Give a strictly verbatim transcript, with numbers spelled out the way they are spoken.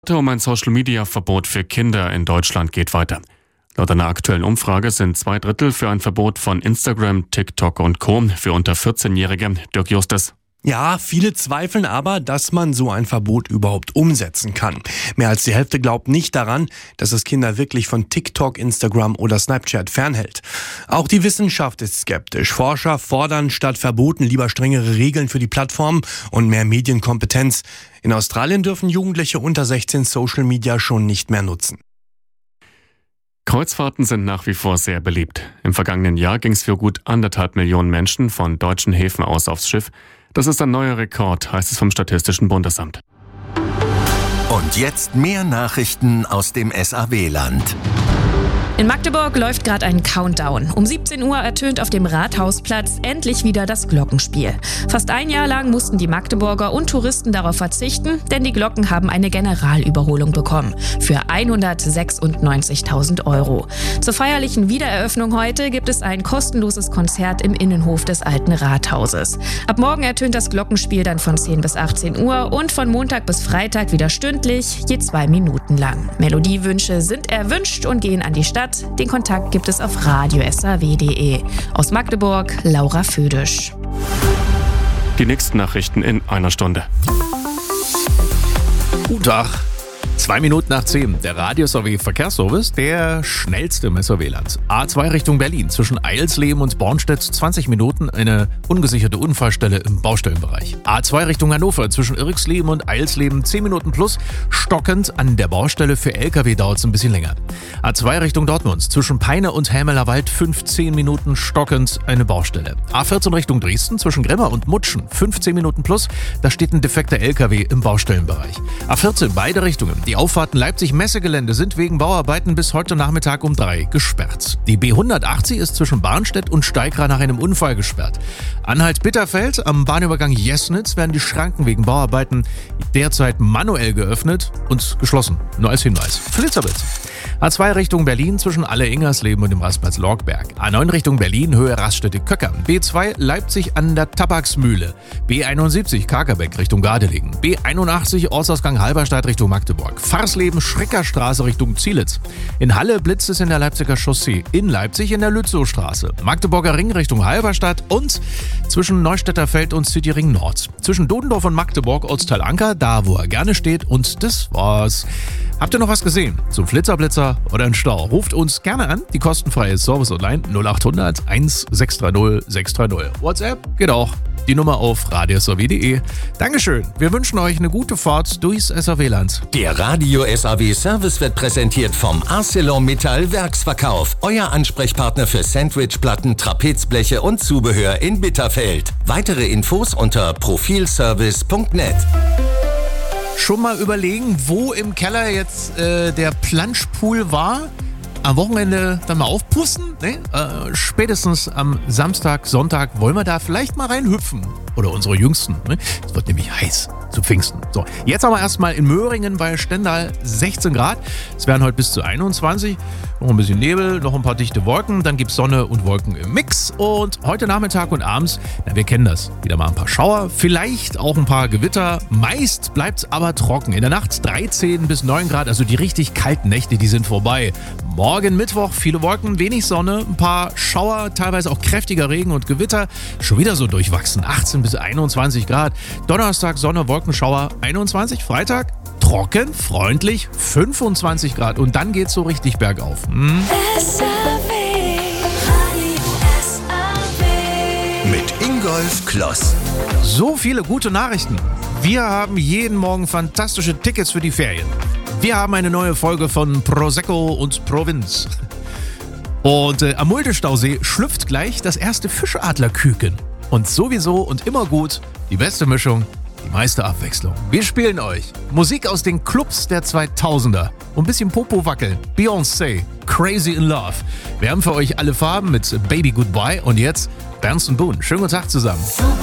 Um ein Social-Media-Verbot für Kinder in Deutschland geht weiter. Laut einer aktuellen Umfrage sind zwei Drittel für ein Verbot von Instagram, TikTok und Co. für unter vierzehnjährige. Dirk Justus. Ja, viele zweifeln aber, dass man so ein Verbot überhaupt umsetzen kann. Mehr als die Hälfte glaubt nicht daran, dass es Kinder wirklich von TikTok, Instagram oder Snapchat fernhält. Auch die Wissenschaft ist skeptisch. Forscher fordern statt Verboten lieber strengere Regeln für die Plattformen und mehr Medienkompetenz. In Australien dürfen Jugendliche unter sechzehn Social Media schon nicht mehr nutzen. Kreuzfahrten sind nach wie vor sehr beliebt. Im vergangenen Jahr ging es für gut anderthalb Millionen Menschen von deutschen Häfen aus aufs Schiff. Das ist ein neuer Rekord, heißt es vom Statistischen Bundesamt. Und jetzt mehr Nachrichten aus dem S A W-Land. In Magdeburg läuft gerade ein Countdown. Um siebzehn Uhr ertönt auf dem Rathausplatz endlich wieder das Glockenspiel. Fast ein Jahr lang mussten die Magdeburger und Touristen darauf verzichten, denn die Glocken haben eine Generalüberholung bekommen. Für hundertsechsundneunzigtausend Euro. Zur feierlichen Wiedereröffnung heute gibt es ein kostenloses Konzert im Innenhof des alten Rathauses. Ab morgen ertönt das Glockenspiel dann von zehn bis achtzehn Uhr und von Montag bis Freitag wieder stündlich, je zwei Minuten lang. Melodiewünsche sind erwünscht und gehen an die Stadt. Den Kontakt gibt es auf radio s a w punkt d e. Aus Magdeburg, Laura Födisch. Die nächsten Nachrichten in einer Stunde. Guten Tag. Zwei Minuten nach zehn. Der Radio-S A W-Verkehrsservice, der schnellste im S A W-Land. A zwei Richtung Berlin. Zwischen Eilsleben und Bornstedt zwanzig Minuten eine ungesicherte Unfallstelle im Baustellenbereich. A zwei Richtung Hannover. Zwischen Irksleben und Eilsleben zehn Minuten plus. Stockend an der Baustelle. Für L K W dauert es ein bisschen länger. A zwei Richtung Dortmund. Zwischen Peine und Hämelerwald fünfzehn Minuten stockend eine Baustelle. A vierzehn Richtung Dresden. Zwischen Grimma und Mutschen fünfzehn Minuten plus. Da steht ein defekter L K W im Baustellenbereich. A vierzehn beide Richtungen. Die Auffahrten Leipzig-Messegelände sind wegen Bauarbeiten bis heute Nachmittag um drei gesperrt. Die B hundertachtzig ist zwischen Barnstedt und Steigra nach einem Unfall gesperrt. Anhalt-Bitterfeld am Bahnübergang Jesnitz werden die Schranken wegen Bauarbeiten derzeit manuell geöffnet und geschlossen. Nur als Hinweis. Flitzerblitz. A zwei Richtung Berlin zwischen Alle-Ingersleben und dem Rastplatz Lorgberg. A neun Richtung Berlin, Höhe Raststätte-Köckern. B zwei Leipzig an der Tabaksmühle. B einundsiebzig Kakerbeck Richtung Gardelegen. B einundachtzig Ortsausgang Halberstadt Richtung Magdeburg. Farsleben Schreckerstraße Richtung Zielitz. In Halle blitzt es in der Leipziger Chaussee. In Leipzig in der Lützowstraße. Magdeburger Ring Richtung Halberstadt und zwischen Neustädter Feld und Cityring Nord. Zwischen Dodendorf und Magdeburg Ortsteil Anker, da wo er gerne steht, und das war's. Habt ihr noch was gesehen? Zum Flitzerblitzer oder ein Stau? Ruft uns gerne an. Die kostenfreie Service Online null acht hundert eins sechs drei null sechs drei null. WhatsApp geht auch. Die Nummer auf radio s a w punkt d e. Dankeschön. Wir wünschen euch eine gute Fahrt durchs S A W-Land. Der Radio-S A W-Service wird präsentiert vom ArcelorMittal Werksverkauf. Euer Ansprechpartner für Sandwichplatten, Trapezbleche und Zubehör in Bitterfeld. Weitere Infos unter profilservice punkt net. Schon mal überlegen, wo im Keller jetzt äh, der Planschpool war? Am Wochenende dann mal aufpusten? Ne? Äh, spätestens am Samstag, Sonntag wollen wir da vielleicht mal reinhüpfen. Oder unsere Jüngsten. Ne? Es wird nämlich heiß zu Pfingsten. So, jetzt aber erstmal in Möhringen bei Stendal sechzehn Grad. Es werden heute bis zu einundzwanzig. Noch ein bisschen Nebel, noch ein paar dichte Wolken. Dann gibt es Sonne und Wolken im Mix. Und heute Nachmittag und abends, na, wir kennen das, wieder mal ein paar Schauer. Vielleicht auch ein paar Gewitter. Meist bleibt es aber trocken. In der Nacht dreizehn bis neun Grad. Also die richtig kalten Nächte, die sind vorbei. Morgen Mittwoch, viele Wolken, wenig Sonne, ein paar Schauer, teilweise auch kräftiger Regen und Gewitter. Schon wieder so durchwachsen, achtzehn bis einundzwanzig Grad. Donnerstag Sonne, Wolkenschauer, einundzwanzig. Freitag trocken, freundlich, fünfundzwanzig Grad. Und dann geht's so richtig bergauf. Hm? Mit Ingolf Kloss. So viele gute Nachrichten. Wir haben jeden Morgen fantastische Tickets für die Ferien. Wir haben eine neue Folge von Prosecco und Provinz. Und äh, am Mulde-Stausee schlüpft gleich das erste Fischadlerküken. Und sowieso und immer gut, die beste Mischung, die meiste Abwechslung. Wir spielen euch Musik aus den Clubs der zweitausender. Und ein bisschen Popo wackeln. Beyoncé, Crazy in Love. Wir haben für euch alle Farben mit Baby Goodbye. Und jetzt Berndsen Boone. Schönen guten Tag zusammen.